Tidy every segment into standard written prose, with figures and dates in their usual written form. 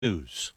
News.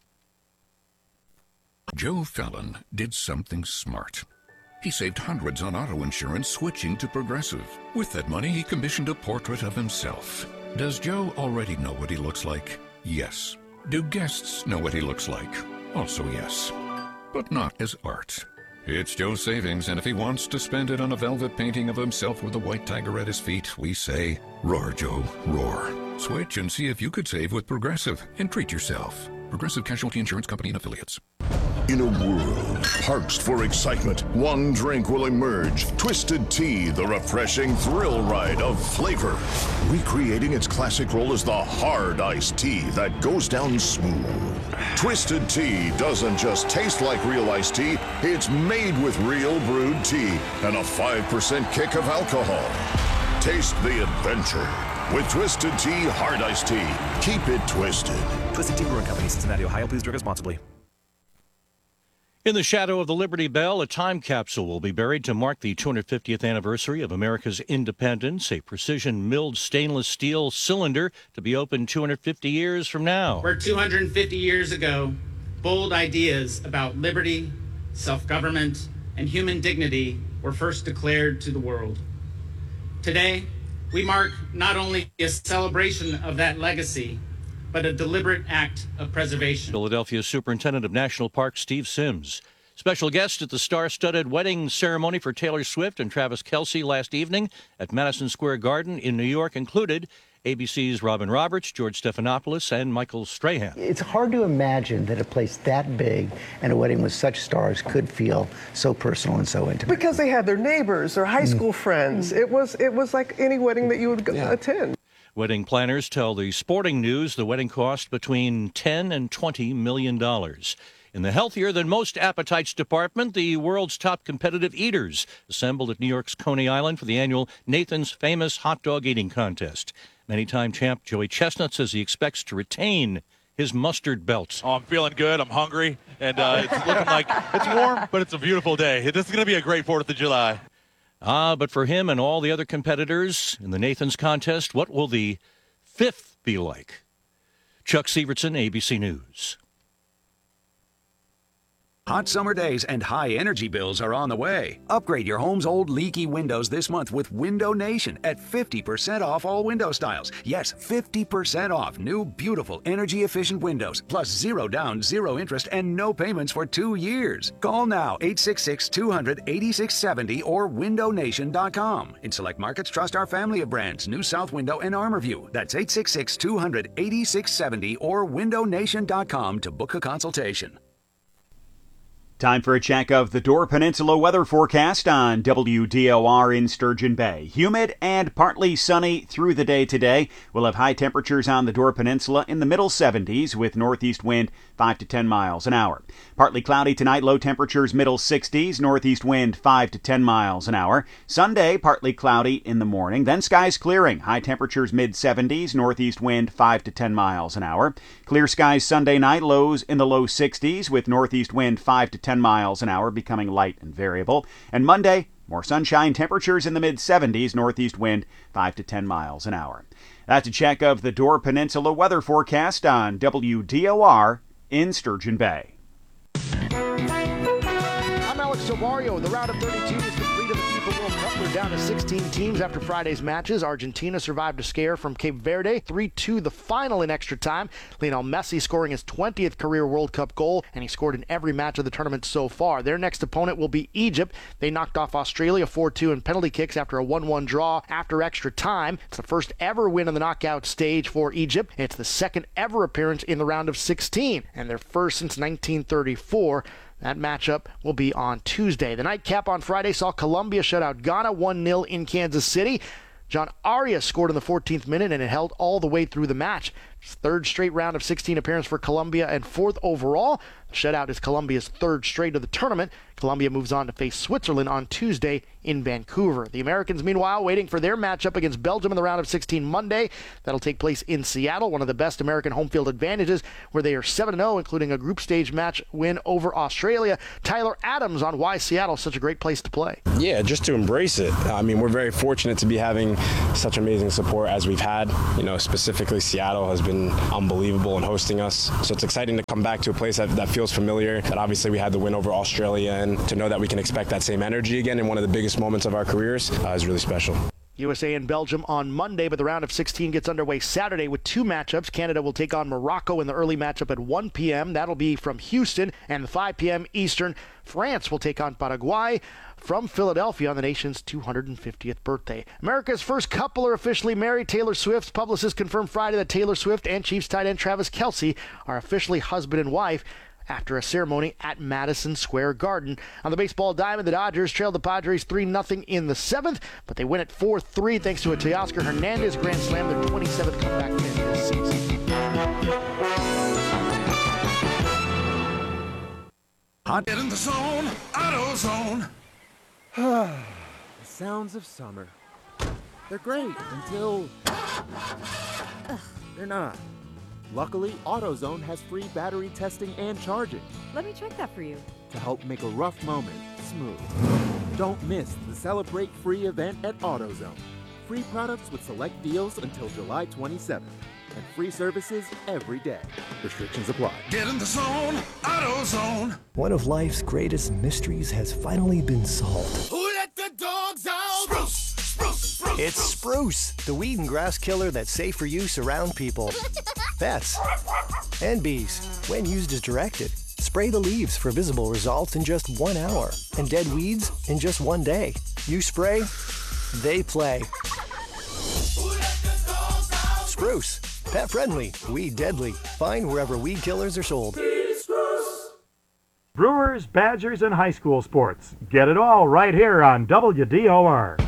Joe Fallon did something smart. He saved hundreds on auto insurance switching to Progressive. With that money, he commissioned a portrait of himself. Does Joe already know what he looks like? Yes. Do guests know what he looks like? Also yes. But not as art. It's Joe's savings, and if he wants to spend it on a velvet painting of himself with a white tiger at his feet, we say, roar, Joe, roar. Switch and see if you could save with Progressive and treat yourself. Progressive Casualty Insurance Company and Affiliates. In a world parched for excitement, one drink will emerge. Twisted Tea, the refreshing thrill ride of flavor. Recreating its classic role as the hard iced tea that goes down smooth. Twisted Tea doesn't just taste like real iced tea, it's made with real brewed tea and a 5% kick of alcohol. Taste the adventure with Twisted Tea Hard Iced Tea. Keep it twisted. Twisted Tea Brewing Company, Cincinnati, Ohio. Please drink responsibly. In the shadow of the Liberty Bell, a time capsule will be buried to mark the 250th anniversary of America's independence. A precision-milled stainless steel cylinder to be opened 250 years from now. Where 250 years ago, bold ideas about liberty, self-government, and human dignity were first declared to the world. Today, we mark not only a celebration of that legacy, but a deliberate act of preservation. Philadelphia Superintendent of National Parks Steve Sims. Special guest at the star-studded wedding ceremony for Taylor Swift and Travis Kelce last evening at Madison Square Garden in New York included ABC's Robin Roberts, George Stephanopoulos, and Michael Strahan. It's hard to imagine that a place that big and a wedding with such stars could feel so personal and so intimate. Because they had their neighbors or high school friends. It was like any wedding that you would attend. Wedding planners tell the Sporting News the wedding cost between $10 and $20 million. In the healthier than most appetites department, the world's top competitive eaters assembled at New York's Coney Island for the annual Nathan's Famous Hot Dog Eating Contest. Many-time champ Joey Chestnut says he expects to retain his mustard belt. Oh, I'm feeling good. I'm hungry. And it's looking like it's warm, but it's a beautiful day. This is going to be a great 4th of July. But for him and all the other competitors in the Nathan's contest, what will the 5th be like? Chuck Sievertson, ABC News. Hot summer days and high energy bills are on the way. Upgrade your home's old leaky windows this month with Window Nation at 50% off all window styles. Yes, 50% off new, beautiful, energy-efficient windows, plus 0 down, 0 interest, and no payments for 2 years. Call now, 866-200-8670 or windownation.com. In select markets, trust our family of brands, New South Window and ArmorView. That's 866-200-8670 or windownation.com to book a consultation. Time for a check of the Door Peninsula weather forecast on WDOR in Sturgeon Bay. Humid and partly sunny through the day today. We'll have high temperatures on the Door Peninsula in the middle 70s with northeast wind 5 to 10 miles an hour. Partly cloudy tonight, low temperatures middle 60s, northeast wind 5 to 10 miles an hour. Sunday, partly cloudy in the morning, then skies clearing. High temperatures mid 70s, northeast wind 5 to 10 miles an hour. Clear skies Sunday night, lows in the low 60s with northeast wind 5 to 10 miles an hour, becoming light and variable. And Monday, more sunshine, temperatures in the mid-70s, northeast wind 5 to 10 miles an hour. That's a check of the Door Peninsula weather forecast on WDOR in Sturgeon Bay. I'm Alex Silvario. The round of 32 is complete of the FIFA World Cup. We're down to 16 teams after Friday's matches. Argentina survived a scare from Cape Verde, 3-2 the final in extra time. Lionel Messi scoring his 20th career World Cup goal, and he scored in every match of the tournament so far. Their next opponent will be Egypt. They knocked off Australia 4-2 in penalty kicks after a 1-1 draw after extra time. It's the first ever win on the knockout stage for Egypt. It's the second ever appearance in the round of 16, and their first since 1934. That matchup will be on Tuesday. The nightcap on Friday saw Colombia shut out Ghana 1-0 in Kansas City. John Arias scored in the 14th minute, and it held all the way through the match. Third straight round of 16 appearance for Colombia and 4th overall. The shutout is Colombia's 3rd straight of the tournament. Colombia moves on to face Switzerland on Tuesday in Vancouver. The Americans, meanwhile, waiting for their matchup against Belgium in the round of 16 Monday. That'll take place in Seattle, one of the best American home field advantages, where they are 7-0, including a group stage match win over Australia. Tyler Adams on why Seattle's such a great place to play. Yeah, just to embrace it. I mean, we're very fortunate to be having such amazing support as we've had. You know, specifically Seattle has been been unbelievable in hosting us. So it's exciting to come back to a place that feels familiar, that obviously we had the win over Australia, and to know that we can expect that same energy again in one of the biggest moments of our careers is really special. USA and Belgium on Monday, but the round of 16 gets underway Saturday with 2 matchups. Canada will take on Morocco in the early matchup at 1 p.m. That'll be from Houston, and 5 p.m. Eastern. France will take on Paraguay from Philadelphia on the nation's 250th birthday. America's first couple are officially married. Taylor Swift's publicist confirmed Friday that Taylor Swift and Chiefs tight end Travis Kelce are officially husband and wife after a ceremony at Madison Square Garden. On the baseball diamond, the Dodgers trailed the Padres 3-0 in the 7th, but they win at 4-3 thanks to a Teoscar Hernandez grand slam, their 27th comeback win this season. Hot. Get in the zone, AutoZone. The sounds of summer. They're great until they're not. Luckily, AutoZone has free battery testing and charging Let me check that for you. to help make a rough moment smooth. Don't miss the Celebrate Free event at AutoZone. Free products with select deals until July 27th. And free services every day. Restrictions apply. Get in the zone, AutoZone. One of life's greatest mysteries has finally been solved. Who let the dogs out? Spruce, spruce, spruce. It's Spruce, the weed and grass killer that's safe for use around people, pets, and bees. When used as directed, spray the leaves for visible results in just 1 hour, and dead weeds in just 1 day. You spray, they play. Spruce, pet friendly, weed deadly. Find wherever weed killers are sold. Brewers, Badgers, and high school sports. Get it all right here on WDOR.